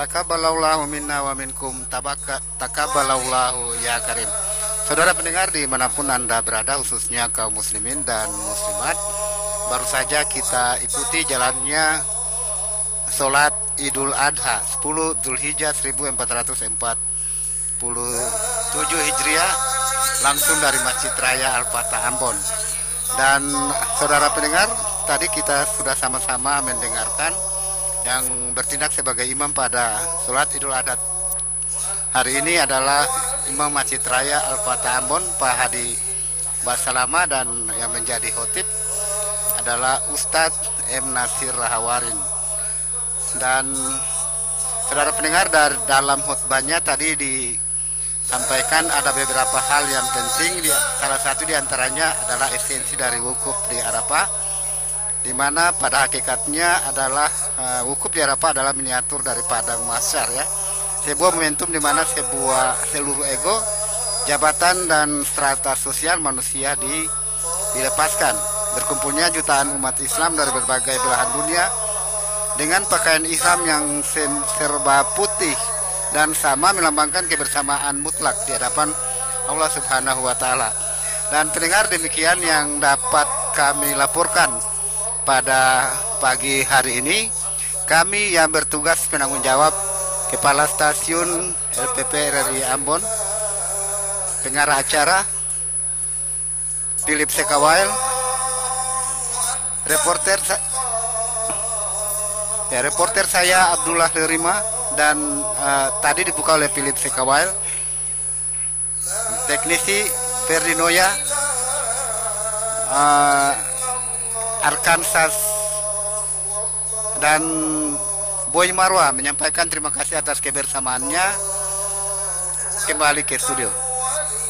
Takabbalallahu minna wa minkum, takabbalallahu ya karim. Saudara pendengar dimanapun Anda berada, khususnya kaum muslimin dan muslimat, baru saja kita ikuti jalannya sholat Idul Adha 10 Zulhijjah 1447 Hijriah langsung dari Masjid Raya Al-Fatah Ambon. Dan saudara pendengar, tadi kita sudah sama-sama mendengarkan yang bertindak sebagai imam pada sholat Idul Adha hari ini adalah Imam Masjid Raya Al-Fatah Ambon, Pak Hadi Basalama, dan yang menjadi khotib adalah Ustadz M. Nasir Rahawarin. Dan saudara pendengar, dari dalam khutbahnya tadi disampaikan ada beberapa hal yang penting. Salah satu diantaranya adalah esensi dari wukuf di Arafah, di mana pada hakikatnya adalah wukuf di Arafah adalah miniatur dari padang mahsyar, ya, sebuah momentum di mana seluruh ego, jabatan dan strata sosial manusia dilepaskan. Berkumpulnya jutaan umat Islam dari berbagai belahan dunia dengan pakaian Islam yang serba putih dan sama, melambangkan kebersamaan mutlak di hadapan Allah Subhanahu wa Ta'ala. Dan pendengar, demikian yang dapat kami laporkan pada pagi hari ini. Kami yang bertugas penanggung jawab Kepala Stasiun LPP RRI Ambon, pengarah acara Philip Sekawail, reporter saya Abdullah Lerima, dan tadi dibuka oleh Philip Sekawail, teknisi Ferdinoya, Arkansas, dan Boy Marwa menyampaikan terima kasih atas kebersamaannya. Kembali ke studio.